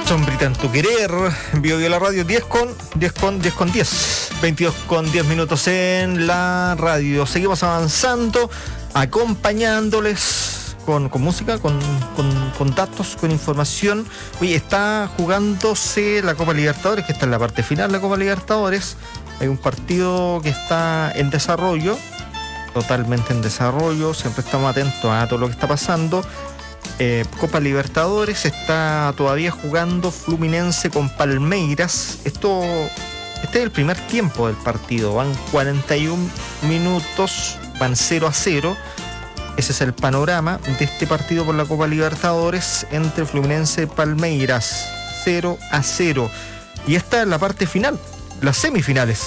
Sombrita en tu querer, en Bio la radio, 10 con 10, 22 con 10 minutos en la radio. Seguimos avanzando, acompañándoles con música, con datos, con información. Oye, está jugándose la Copa Libertadores, que está en la parte final de la Copa Libertadores. Hay un partido que está en desarrollo, totalmente en desarrollo. Siempre estamos atentos a todo lo que está pasando. Copa Libertadores, está todavía jugando Fluminense con Palmeiras. Este es el primer tiempo del partido, van 41 minutos, van 0-0. Ese es el panorama de este partido por la Copa Libertadores entre Fluminense y Palmeiras, 0-0. Y esta es la parte final, las semifinales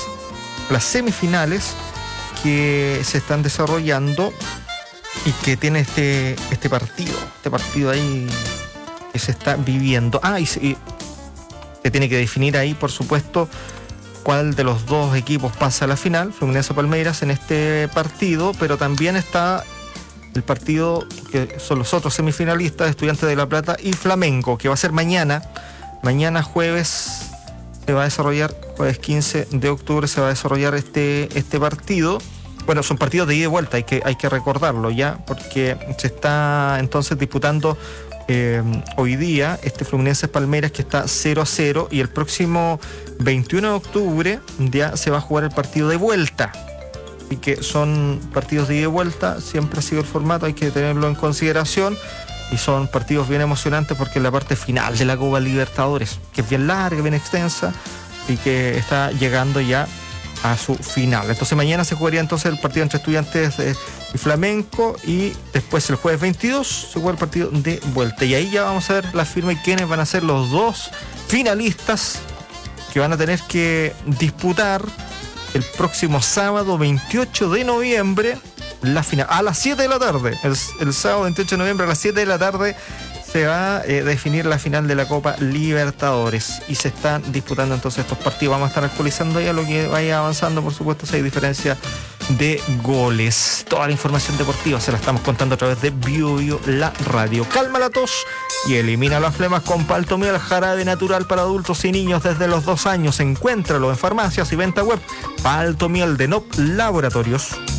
que se están desarrollando y que tiene este partido ahí que se está viviendo. Y se tiene que definir ahí, por supuesto, cuál de los dos equipos pasa a la final, Fluminense o Palmeiras, en este partido, pero también está el partido que son los otros semifinalistas, Estudiantes de La Plata y Flamengo, que va a ser mañana jueves, se va a desarrollar, jueves 15 de octubre se va a desarrollar este partido. Bueno, son partidos de ida y vuelta, hay que recordarlo ya, porque se está entonces disputando hoy día este Fluminense Palmeiras, que está 0-0, y el próximo 21 de octubre ya se va a jugar el partido de vuelta. Así que son partidos de ida y vuelta, siempre ha sido el formato, hay que tenerlo en consideración, y son partidos bien emocionantes porque es la parte final de la Copa Libertadores, que es bien larga, bien extensa, y que está llegando ya a su final. Entonces mañana se jugaría entonces el partido entre Estudiantes y Flamengo, y después el jueves 22 se juega el partido de vuelta, y ahí ya vamos a ver la firma y quiénes van a ser los dos finalistas que van a tener que disputar el próximo sábado 28 de noviembre la final, a las 7 de la tarde. El sábado 28 de noviembre a las 7 de la tarde se va a definir la final de la Copa Libertadores, y se están disputando entonces estos partidos. Vamos a estar actualizando ya lo que vaya avanzando, por supuesto, si hay diferencia de goles. Toda la información deportiva se la estamos contando a través de Bio la radio. Calma la tos y elimina las flemas con Paltomiel, jarabe natural para adultos y niños desde los 2 años. Encuéntralo en farmacias y venta web. Paltomiel de NOP Laboratorios.